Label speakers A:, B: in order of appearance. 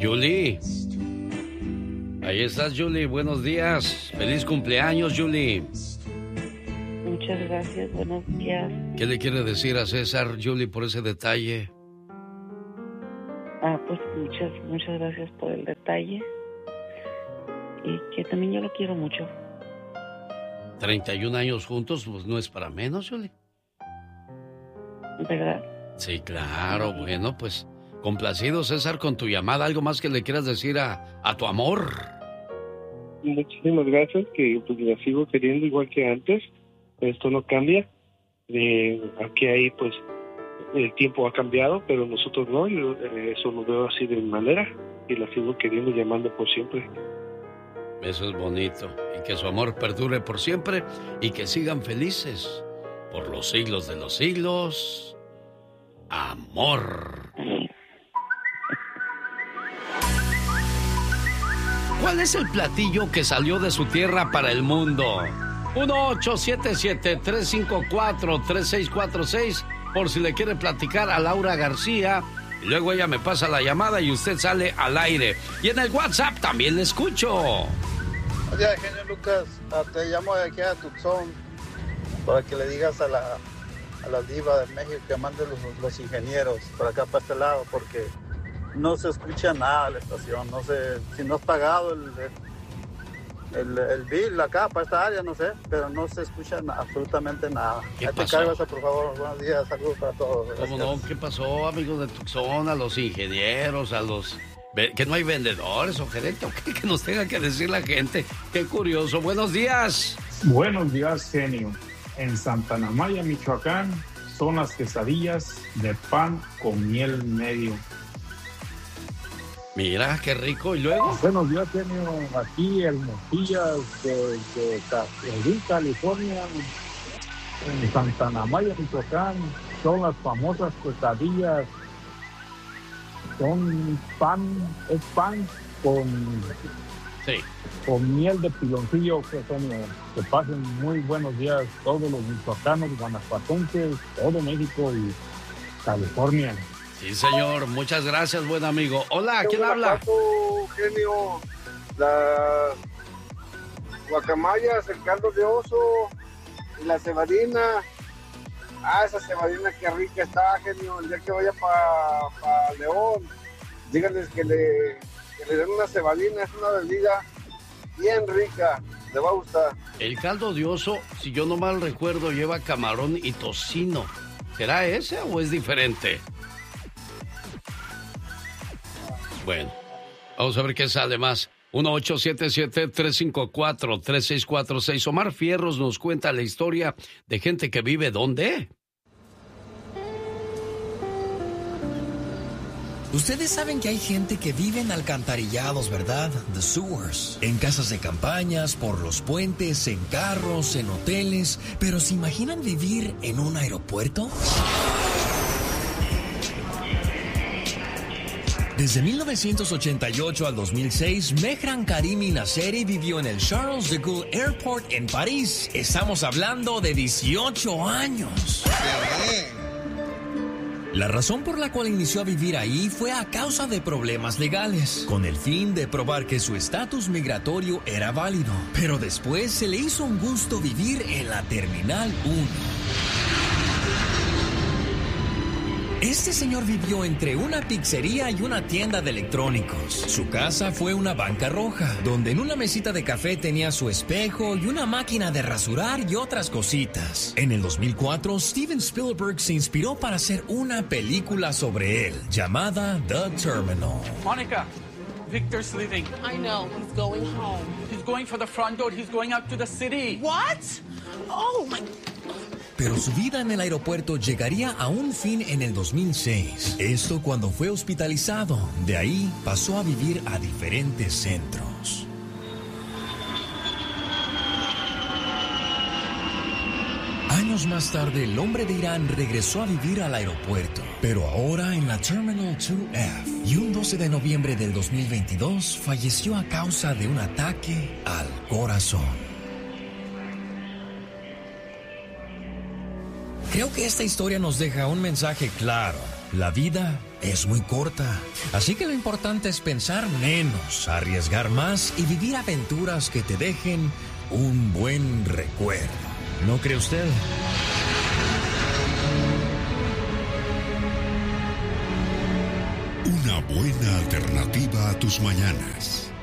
A: Julie. Ahí estás, Julie. Buenos días. Feliz cumpleaños, Julie.
B: Muchas gracias. Buenos días.
A: ¿Qué le quiere decir a César, Julie, por ese detalle?
B: Pues muchas gracias por el detalle. Y que también yo lo quiero mucho.
A: 31 años juntos, pues no es para menos, Julie.
B: ¿Verdad?
A: Sí, claro. Bueno, pues complacido, César, con tu llamada. ¿Algo más que le quieras decir a tu amor?
C: Muchísimas gracias, que pues la sigo queriendo igual que antes. Esto no cambia. Aquí hay pues el tiempo ha cambiado, pero nosotros no. Yo eso lo veo así de manera y la sigo queriendo, llamando por siempre.
A: Eso es bonito. Y que su amor perdure por siempre y que sigan felices por los siglos de los siglos. Amor. ¿Cuál es el platillo que salió de su tierra para el mundo? 1-877-354-3646 por si le quiere platicar a Laura García. Y luego ella me pasa la llamada y usted sale al aire. Y en el WhatsApp también le escucho.
D: Oye, genio Lucas, te llamo de aquí a Tucson para que le digas a la diva de México que mande los ingenieros para acá, para este lado, porque no se escucha nada la estación. No sé si no has pagado el bill acá para esta área, no sé, pero no se escucha absolutamente nada.
A: ¿Qué
D: te
A: pasó?
D: cargas, por favor. Buenos días, saludos para todos.
A: ¿Cómo no? ¿Qué pasó, amigos de Tucson? A los ingenieros, a los... ¿Que no hay vendedores o gerente o qué? Que nos tenga que decir la gente. Qué curioso. Buenos días.
E: Buenos días, genio. En Santa Ana Maya, Michoacán, son las quesadillas de pan con miel medio.
A: Mira, qué rico. ¿Y luego?
E: Buenos días, genio. Aquí, Hermosillas, de Castelví, California, en Santa Ana Maya, Michoacán, son las famosas quesadillas. Son es pan con miel de piloncillo, que pasen muy buenos días todos los michoacanos, guanajuatenses, todo México y California.
A: Sí, señor. Muchas gracias, buen amigo. Hola, ¿quién habla?
D: Genio, las guacamayas, el caldo de oso y la cebadina. Esa cebadina que rica está, genio. El día que vaya para León, díganles que le den una cebadina, es una bebida bien rica, le va a gustar.
A: El caldo de oso, si yo no mal recuerdo, lleva camarón y tocino. ¿Será ese o es diferente? Bueno, vamos a ver qué sale más. 1-877-354-3646. Omar Fierros nos cuenta la historia de gente que vive ¿dónde?
F: Ustedes saben que hay gente que vive en alcantarillados, ¿verdad? The sewers. En casas de campañas, por los puentes, en carros, en hoteles. Pero ¿se imaginan vivir en un aeropuerto? Desde 1988 al 2006, Mehran Karimi Nasseri vivió en el Charles de Gaulle Airport en París. Estamos hablando de 18 años. La razón por la cual inició a vivir ahí fue a causa de problemas legales, con el fin de probar que su estatus migratorio era válido. Pero después se le hizo un gusto vivir en la Terminal 1. Este señor vivió entre una pizzería y una tienda de electrónicos. Su casa fue una banca roja, donde en una mesita de café tenía su espejo y una máquina de rasurar y otras cositas. En el 2004, Steven Spielberg se inspiró para hacer una película sobre él, llamada The Terminal.
G: Monica, Victor's leaving.
H: I know, he's going home.
G: He's going for the front door. He's going out to the city.
H: What? Oh, my...
F: Pero su vida en el aeropuerto llegaría a un fin en el 2006. Esto cuando fue hospitalizado. De ahí pasó a vivir a diferentes centros. Años más tarde, el hombre de Irán regresó a vivir al aeropuerto, pero ahora en la Terminal 2F. Y un 12 de noviembre del 2022 falleció a causa de un ataque al corazón. Creo que esta historia nos deja un mensaje claro. La vida es muy corta, así que lo importante es pensar menos, arriesgar más y vivir aventuras que te dejen un buen recuerdo. ¿No cree usted?
I: Una buena alternativa a tus mañanas.